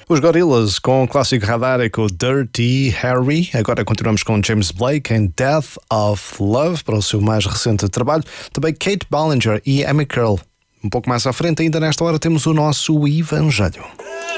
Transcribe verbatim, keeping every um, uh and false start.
Os Gorillaz com o clássico radárico Dirty Harry. Agora continuamos com James Blake em Death of Love, para o seu mais recente trabalho. Também Kate Ballinger e Amy Curl. Um pouco mais à frente, ainda nesta hora, temos o nosso Evangelho.